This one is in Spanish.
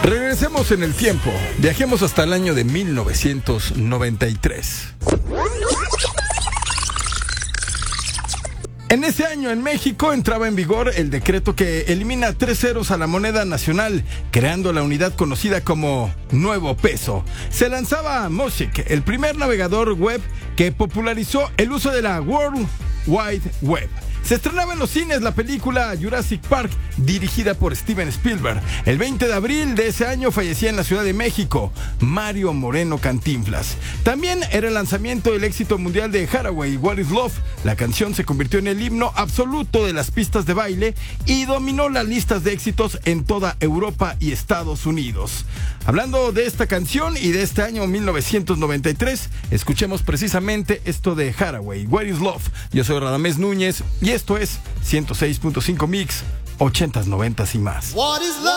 Regresemos en el tiempo. Viajemos hasta el año de 1993. En ese año en México entraba en vigor el decreto que elimina 3 ceros a la moneda nacional, creando la unidad conocida como Nuevo Peso. Se lanzaba Mosaic, el primer navegador web que popularizó el uso de la World Wide Web. Se estrenaba en los cines la película Jurassic Park, dirigida por Steven Spielberg. El 20 de abril de ese año fallecía en la Ciudad de México Mario Moreno Cantinflas. También era el lanzamiento del éxito mundial de Hathaway, What is Love. La canción se convirtió en el himno absoluto de las pistas de baile y dominó las listas de éxitos en toda Europa y Estados Unidos. Hablando de esta canción y de este año 1993, escuchemos precisamente esto de Hathaway, What is Love. Yo soy Radamés Núñez y esto es 106.5 Mix, 80s, 90s y más.